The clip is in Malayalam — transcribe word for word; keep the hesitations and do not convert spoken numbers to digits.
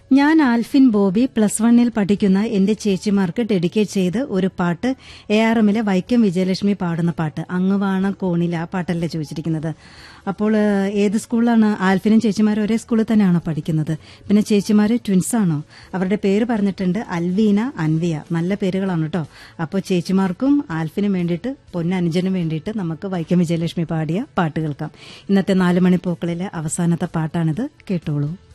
ഞാൻ ആൽഫിൻ ബോബി പ്ലസ് വണ്ണിൽ പഠിക്കുന്ന എന്റെ ചേച്ചിമാർക്ക് ഡെഡിക്കേറ്റ് ചെയ്ത് ഒരു പാട്ട് എ ആർ എമ്മിലെ വൈക്കം വിജയലക്ഷ്മി പാടുന്ന പാട്ട് അങ്ങുവാണ കോണിൽ ആ പാട്ടല്ലേ ചോദിച്ചിരിക്കുന്നത്. അപ്പോൾ ഏത് സ്കൂളിലാണ്? ആൽഫിനും ചേച്ചിമാരും ഒരേ സ്കൂളിൽ തന്നെയാണോ പഠിക്കുന്നത്? പിന്നെ ചേച്ചിമാര് ട്വിൻസ് ആണോ? അവരുടെ പേര് പറഞ്ഞിട്ടുണ്ട്, അൽവീന, അൻവിയ. നല്ല പേരുകളാണ് കേട്ടോ. അപ്പോൾ ചേച്ചിമാർക്കും ആൽഫിനും വേണ്ടിയിട്ട്, പൊന്നനുജനും വേണ്ടിയിട്ട് നമുക്ക് വൈക്കം വിജയലക്ഷ്മി പാടിയ പാട്ട് കേൾക്കാം. ഇന്നത്തെ നാല് മണിപ്പൂക്കളിലെ അവസാനത്തെ പാട്ടാണിത്. കേട്ടോളൂ.